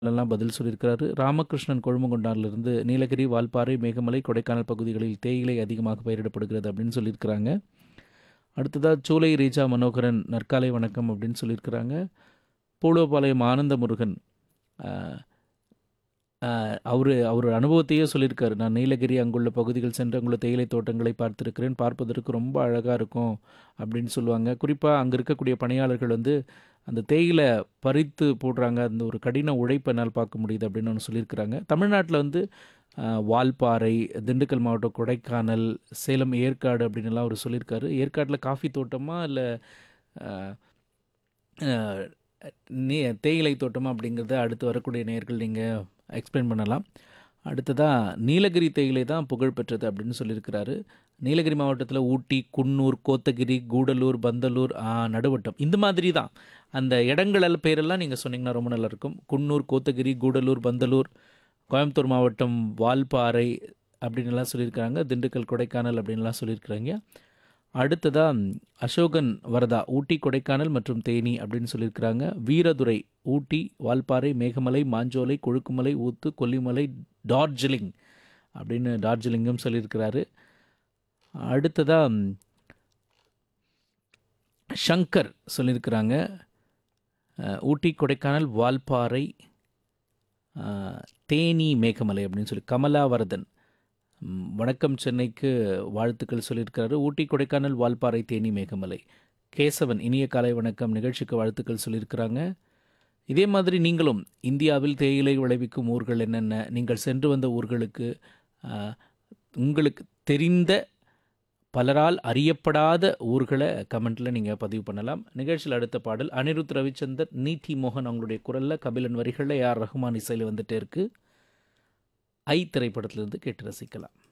எல்லாம் பதில் சொல்லியிருக்கிறாரு. ராமகிருஷ்ணன் கொழுமங்கொண்டான்லேருந்து நீலகிரி, வால்பாறை, மேகமலை, கொடைக்கானல் பகுதிகளில் தேயிலை அதிகமாக பயிரிடப்படுகிறது அப்படின்னு சொல்லியிருக்கிறாங்க. அடுத்ததாக சூலை ரீஜா மனோகரன் நற்காலை வணக்கம் அப்படின்னு சொல்லியிருக்கிறாங்க. பூலோபாளையம் ஆனந்த முருகன் அவர் அனுபவத்தையே சொல்லியிருக்காரு. நான் நீலகிரி அங்குள்ள பகுதிகள் சென்று அங்குள்ள தேயிலை தோட்டங்களை பார்த்துருக்கிறேன், பார்ப்பதற்கு ரொம்ப அழகாக இருக்கும் அப்படின்னு சொல்லுவாங்க. குறிப்பாக அங்கே இருக்கக்கூடிய பணியாளர்கள் வந்து அந்த தேயிலை பறித்து போடுறாங்க, அந்த ஒரு கடின உழைப்பை என்னால் பார்க்க முடியுது அப்படின்னு ஒன்று சொல்லியிருக்கிறாங்க. தமிழ்நாட்டில் வந்து வால்பாறை, திண்டுக்கல் மாவட்டம் கொடைக்கானல், சேலம் ஏற்காடு அப்படின்னுலாம் அவர் சொல்லியிருக்காரு. ஏற்காட்டில் காஃபி தோட்டமா இல்லை நீ தேயிலை தோட்டமா அப்படிங்கிறத அடுத்து வரக்கூடிய நேயர்கள் நீங்கள் எக்ஸ்பிளைன் பண்ணலாம். அடுத்ததாக நீலகிரி தேயிலை தான் புகழ்பெற்றது அப்படின்னு சொல்லியிருக்கிறாரு. நீலகிரி மாவட்டத்தில் ஊட்டி, குன்னூர், கோத்தகிரி, கூடலூர், பந்தலூர், நடுவட்டம் இந்த மாதிரி தான் அந்த இடங்கள் பேரெல்லாம் நீங்கள் சொன்னீங்கன்னா ரொம்ப நல்லாயிருக்கும். குன்னூர், கோத்தகிரி, கூடலூர், பந்தலூர், கோயம்புத்தூர் மாவட்டம் வால்பாறை அப்படின்லாம் சொல்லியிருக்காங்க. திண்டுக்கல், கொடைக்கானல் அப்படின்லாம் சொல்லியிருக்கிறாங்க. அடுத்ததாக அசோகன் வரதா ஊட்டி, கொடைக்கானல் மற்றும் தேனி அப்படின்னு சொல்லியிருக்கிறாங்க. வீரதுரை ஊட்டி, வால்பாறை, மேகமலை, மாஞ்சோலை, கொழுக்குமலை, ஊத்து, கொல்லிமலை, டார்ஜிலிங் அப்படின்னு டார்ஜிலிங்கும் சொல்லியிருக்கிறாரு. அடுத்ததாக ஷங்கர் சொல்லியிருக்கிறாங்க. ஊட்டி, கொடைக்கானல், வால்பாறை, தேனி, மேகமலை அப்படின்னு சொல்லி. கமலாவரதன் வணக்கம் சென்னைக்கு வாழ்த்துக்கள் சொல்லியிருக்கிறாரு. ஊட்டி, கொடைக்கானல், வால்பாறை, தேனி, மேகமலை. கேசவன் இனிய காலை வணக்கம், நிகழ்ச்சிக்கு வாழ்த்துக்கள் சொல்லியிருக்கிறாங்க. இதே மாதிரி நீங்களும் இந்தியாவில் தேயிலை விளைவிக்கும் ஊர்கள் என்னென்ன, நீங்கள் சென்று வந்த ஊர்களுக்கு உங்களுக்கு தெரிந்த பலரால் அறியப்படாத ஊர்களை கமெண்ட்டில் நீங்கள் பதிவு பண்ணலாம். நிகழ்ச்சியில் அடுத்த பாடல் அனிருத் ரவிச்சந்தர், நீதி மோகன் அவங்களுடைய குரலில், கபிலன் வரிகளில், AR ரஹ்மான் இசையில் வந்துட்டே இருக்குது. ஐ திரைப்படத்திலிருந்து கேட்டு ரசிக்கலாம்.